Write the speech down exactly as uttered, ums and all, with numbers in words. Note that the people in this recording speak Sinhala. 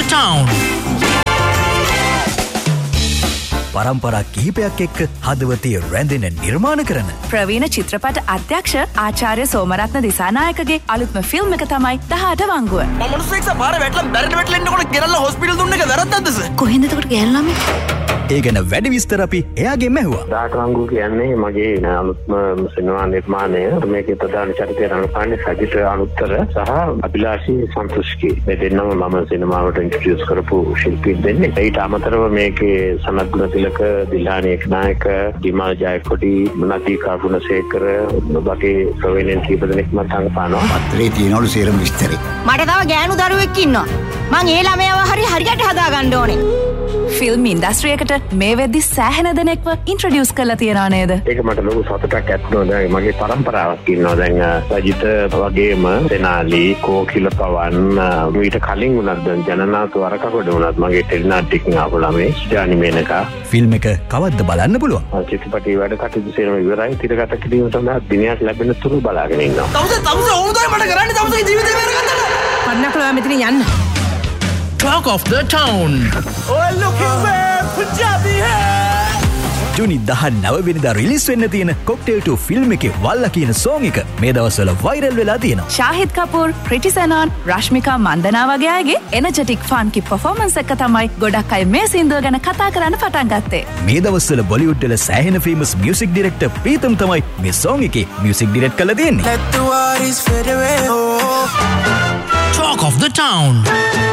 the Town. පරම්පරා කිහිපයක් එක්ක හදවතේ රැඳෙන නිර්මාණ කරන ප්‍රවීණ චිත්‍රපට අධ්‍යක්ෂ ආචාර්ය සෝමරත්න දිසානායකගේ අලුත්ම ෆිල්ම් එක තමයි දහඅට වංගුව. මම මිනිස්සු එක්ක පාර වැටලා බැරට වැටලා ඉන්නකොට ගෙනල්ලා හොස්පිටල් දුන්න එක වැරද්දක්ද සර්? කොහෙන්ද එතකොට ගෑනු ළමයි? ඒ ගැන වැඩි විස්තර අපි එයාගෙන් ඇහුවා. දහඅට වංගුව කියන්නේ මගේ අලුත්ම සිනමා නිර්මාණය. මේකේ ප්‍රධාන චරිතය රඟපාන්නේ සජිත් අනුත්තර සහ අභිලාෂී සන්තුෂ්කි. මේ දෙන්නම මම සිනමාවට ඉන්ට්‍රොඩියුස් කරපු ශිල්පීන් දෙන්නේ. ඊට අමතරව මේකේ සනත්ගුණ තිලක, දිල්හානි එක්නායක, දිමල් ජයකොඩි, නදීකා ගුණසේකර වගේ ප්‍රවීණ කීප දෙනෙක්ම රඟපානවා. පත්‍රේ තියෙනවලු සේරම විස්තරේ. මට තව ගෑනු දරුවෙක් ඉන්නවා. මං ඒ ළමයාව හරි හරියට හදා ගන්න ඕනේ. ෆිල්ම් ඉන්ඩස්ට්‍රියකට මේ වෙද්දි සෑහෙන දෙනෙක්ව ඉන්ට්‍රොඩියුස් කරලා තියනවා නේද? ඒක මට ලොකු සතුටක් ඇත්නවා. දැන් මගේ පරම්පරාවක් ඉන්නවා. දැන් සජිත වගේම තෙනාලි, කෝකිල පවන් ඊට කලින් උනත් ජනනාතු වරකකොඩ උනත් මගේ ටෙලිනාට්‍යකින් ආපු ළමයි ජානි මේනකා. ෆිල්ම් එක කවද්ද බලන්න පුළුවන්? චිත්‍රපටයේ වැඩ කටයුතු සේරම ඉවරයි. තිරගත කිරීම සඳහා දිනයක් ලැබෙන තුරු බලාගෙන ඉන්නවා. තවසේ තවසේ ඕන තමයි මට කරන්නේ. තවසේ ජීවිතේ බේරගන්නද? පන්නකලා මෙතන යන්න. Talk of the Town. Oh looking where Punjabi hai. ජුනි දහනව වෙනිදා රිලීස් වෙන්න තියෙන කොක්ටේල් ටූ ෆිල්ම් එකේ වල්ලා කියන සෝං එක මේ දවස්වල වෛරල් වෙලා තියෙනවා. ෂාහිද් කපූර්, ක්‍රිටි සෙනාන්, රශ්මිකා මන්දනා වගේ අයගේ එනර්ජටික් ෆන්කි පර්ෆෝමන්ස් එක තමයි ගොඩක් අය මේ සින්දුව ගැන කතා කරන්න පටන් ගත්තේ. මේ දවස්වල බොලිවුඩ් වල සෑහෙන ෆේමස් මියුසික් ඩිරෙක්ටර් ප්‍රීතම් තමයි මේ සෝං එකේ මියුසික් ඩිරෙක්ට් කරලා තියෙන්නේ. Talk of the Town.